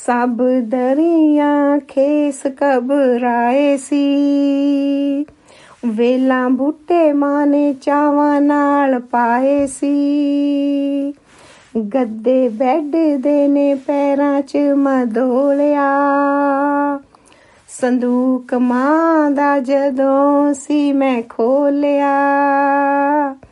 ਸਭ ਦਰੀਆਂ ਖੇਸ ਘਬਰਾਏ ਸੀ। ਵੇਲਾਂ ਬੂਟੇ ਮਾਂ ਨੇ ਚਾਵਾਂ ਨਾਲ ਪਾਏ ਸੀ। ਗੱਦੇ ਬੈੱਡ ਦੇ ਨੇ ਪੈਰਾਂ 'ਚ ਮਧੋਲਿਆ। ਸੰਦੂਕ ਮਾਂ ਦਾ ਜਦੋਂ ਸੀ ਮੈਂ ਖੋਲਿਆ।